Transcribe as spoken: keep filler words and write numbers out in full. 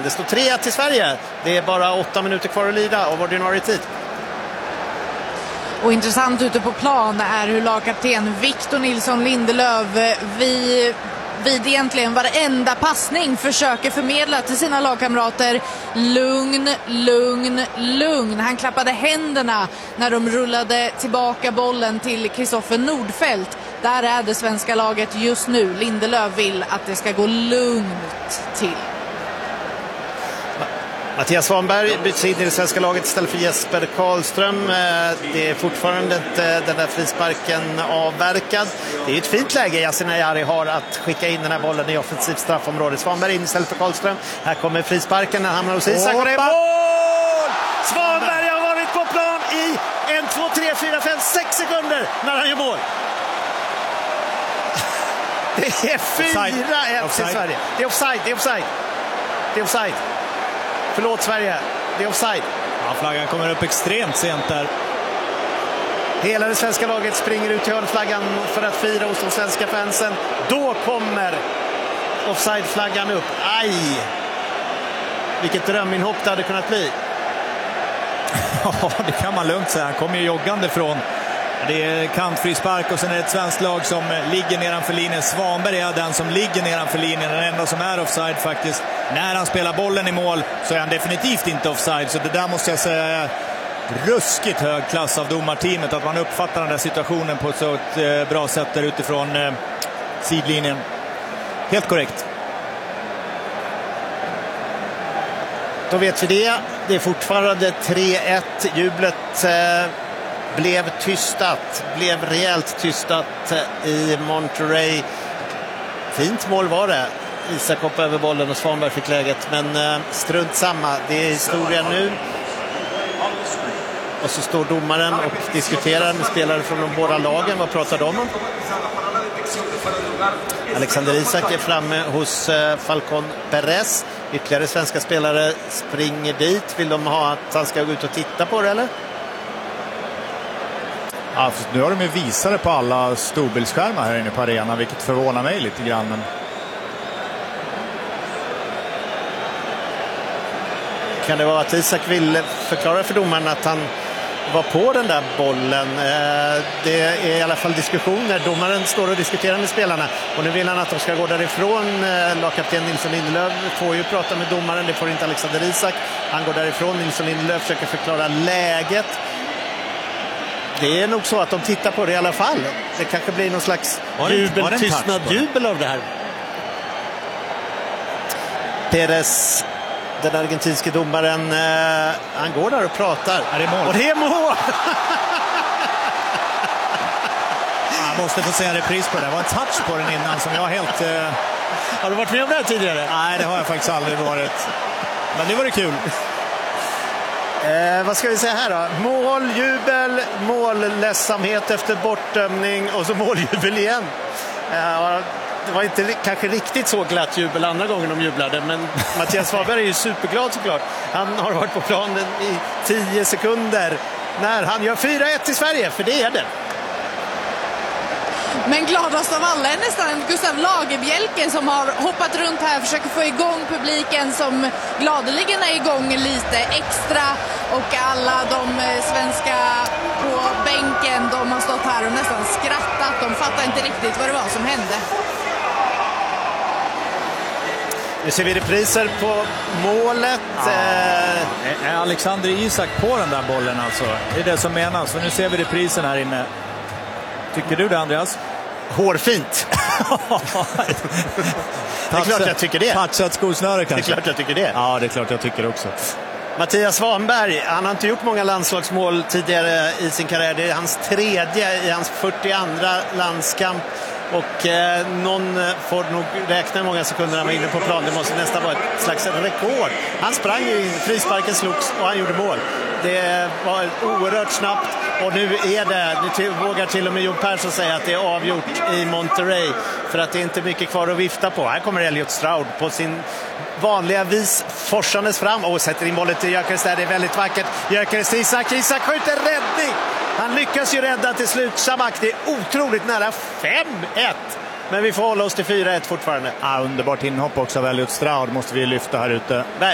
Det står tre ett till Sverige. Det är bara åtta minuter kvar att lida av ordinarie tid. Och intressant ute på plan är hur lagkapten Victor Nilsson Lindelöf vi, vid egentligen varenda passning försöker förmedla till sina lagkamrater lugn, lugn, lugn. Han klappade händerna när de rullade tillbaka bollen till Kristoffer Nordfeldt. Där är det svenska laget just nu. Lindelöf vill att det ska gå lugnt till. Mattias Svanberg byts in i det svenska laget istället för Jesper Karlström. Det är fortfarande inte den där frisparken avverkad. Det är ett fint läge Yasin Ayari har att skicka in den här bollen i offensivt straffområde. Svanberg in istället för Karlström. Här kommer frisparken, den hamnar hos Isak och det är mål! Svanberg har varit på plan i en, två, tre, fyra, fem, sex sekunder när han gör mål. Det är fyra ett till Sverige. Det är offside, det är offside. Det är offside. Förlåt Sverige, det är offside. Ja, flaggan kommer upp extremt sent där. Hela det svenska laget springer ut till hörnflaggan för att fira hos de svenska fansen. Då kommer offside-flaggan upp. Aj! Vilket dröminhopp det hade kunnat bli. Ja, det kan man lugnt säga. Han kommer ju joggande från. Det är kantfrispark och sen är det ett svenskt lag som ligger nedanför linjen. Svanberg är den som ligger nedanför linjen. Den enda som är offside faktiskt. När han spelar bollen i mål så är han definitivt inte offside. Så det där måste jag säga är ruskigt hög klass av domarteamet. Att man uppfattar den där situationen på ett så ett bra sätt där utifrån eh, sidlinjen. Helt korrekt. Då vet vi det. Det är fortfarande tre ett. Jublet eh, blev tystat. Blev rejält tystat i Monterrey. Fint mål var det. Isak hoppade över bollen och Svanberg fick läget. Men eh, strunt samma. Det är historien nu. Och så står domaren och diskuterar med spelare från de båda lagen. Vad pratar de om? Alexander Isak är framme hos eh, Falcon Perez. Ytterligare svenska spelare springer dit. Vill de ha att han ska gå ut och titta på det eller? Ja, nu har de ju visat det på alla storbildsskärmar här inne på arenan, vilket förvånar mig lite grann. Men... Kan det vara att Isak vill förklara för domaren att han var på den där bollen? Det är i alla fall diskussioner. Domaren står och diskuterar med spelarna. Och nu vill han att de ska gå därifrån. Lagkapten Nilsson Lindelöf får ju prata med domaren. Det får inte Alexander Isak. Han går därifrån. Nilsson Lindelöf försöker förklara läget. Det är nog så att de tittar på det i alla fall. Det kanske blir någon slags jubel, tystnad, jubel av det här. Perez, den argentinske domaren, eh, han går där och pratar. Är det mål? Och det är mål! Jag måste få säga repris på det. Det var en touch på den innan som jag helt... Eh... Har du varit med om det här tidigare? Nej, det har jag faktiskt aldrig varit. Men det var det kul. Eh, vad ska vi säga här då? Mål, jubel, målledsamhet efter bortdömning och så måljubel igen. Eh, det var inte kanske riktigt så glatt jubel andra gången de jublade, men Mattias Svanberg är ju superglad såklart. Han har varit på planen i tio sekunder när han gör fyra ett i Sverige, för det är det. Men gladast av alla är nästan Gustav Lagerbjälke som har hoppat runt här och försöker få igång publiken som gladeligen är igång lite extra. Och alla de svenska på bänken, de har stått här och nästan skrattat. De fattar inte riktigt vad det var som hände. Nu ser vi repriser på målet. Ja. Är Alexander Isak på den där bollen alltså? Det är det som menas. För nu ser vi reprisen här inne. Tycker du det, Andreas? Hårfint. Det är klart jag tycker det. Patchat skosnöre kanske. Det är klart jag tycker det. Ja, det är klart jag tycker också. Mattias Svanberg, han har inte gjort många landslagsmål tidigare i sin karriär. Det är hans tredje i hans fyrtioandra landskamp. Och eh, någon får nog räkna hur många sekunder han var inne på plan. Det måste nästan vara ett slags rekord. Han sprang ju in, frisparken slogs och han gjorde mål. Det var oerhört snabbt. Och nu är det, nu vågar till och med Jon Persson säga att det är avgjort i Monterrey. För att det är inte mycket kvar att vifta på. Här kommer Elliot Stroud på sin vanliga vis forsandes fram och sätter in bollen till Gyökeres där. Det är väldigt vackert. Gyökeres Isak, Isak skjuter, räddning! Han lyckas ju rädda till slut. Shamak, det är otroligt nära fem ett. Men vi får hålla oss till fyra ett fortfarande. Ja, underbart inhopp också av Elliot Stroud måste vi lyfta här ute.